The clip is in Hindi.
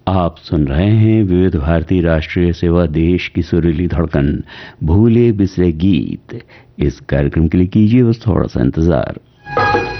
आप सुन रहे हैं विविध भारती राष्ट्रीय सेवा, देश की सुरीली धड़कन, भूले बिसरे गीत। इस कार्यक्रम के लिए कीजिए बस थोड़ा सा इंतजार।